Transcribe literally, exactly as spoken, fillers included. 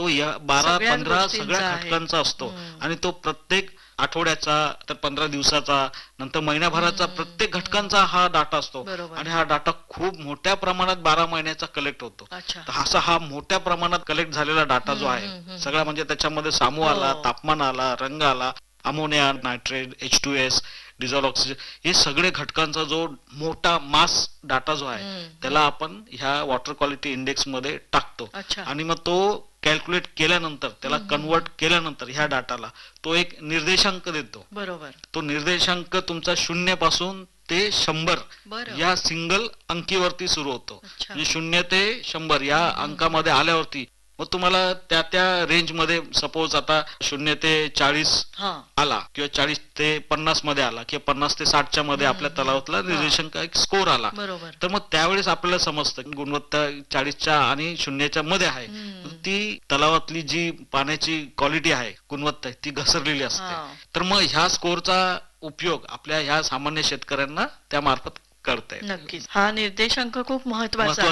तो या बारा सगळ्याच पंधरा गोष्टींचा सगळ्या आहे. घटकांचा असतो हम्म. आणि तो प्रत्येक आठवड्याचा, तर पंधरा दिवसाचा, नंतर महिन्याभराचा, हम्म. प्रत्येक घटकांचा हा डाटा असतो बरोबर. आणि हा डाटा खूप मोठ्या प्रमाणात बारा महिन्याचा कलेक्ट होतो. अच्छा. तर असा हा मोठ्या प्रमाणात कलेक्ट झालेला डाटा जो हम्म, आहे हम्म, हम्म. सगळा, म्हणजे त्याच्यामध्ये सामू हो. आला, तापमान आला, रंग आला, ammonia, nitrate, H two S, dissolve oxygen, हे सगळे घटकांचा जो मोठा मास डाटा जो आहे हम्म. त्याला आपण ह्या वॉटर क्वालिटी इंडेक्स मध्ये टाकतो अच्छा. आणि मग तो कॅल्क्युलेट केल्यानंतर, त्याला हम्म, कन्वर्ट केल्यानंतर ह्या डाटाला तो एक निर्देशांक देतो. बरोबर. तो निर्देशांक तुमचा शून्य पासून ते शंभर बरं. या सिंगल अंकीवरती सुरू होतो. अच्छा. म्हणजे शून्य ते शंभर या हम्म, हम्म. अंकामध्ये आल्यावरती मग तुम्हाला त्या त्या रेंज मध्ये, सपोज आता शून्य ते चाळीस हा. आला किंवा चाळीस ते पन्नास मध्ये आला किंवा पन्नास ते साठच्या मध्ये हम्म, आपल्या हम्म. तलावातला हा. निर्देशांक एक स्कोर आला, बरोबर. तर मग त्यावेळेस आपल्याला समजतं की गुणवत्ता चाळीसच्या आणि शून्यच्या मध्ये आहे. हम्म. ती तलावातली जी पाण्याची क्वालिटी आहे, गुणवत्ता आहे, ती घसरलेली असते. हा. तर मग ह्या स्कोरचा उपयोग आपल्या ह्या सामान्य शेतकऱ्यांना त्यामार्फत करता येतो. नक्कीच हा निर्देशांक खूप महत्वाचा महत्वाचा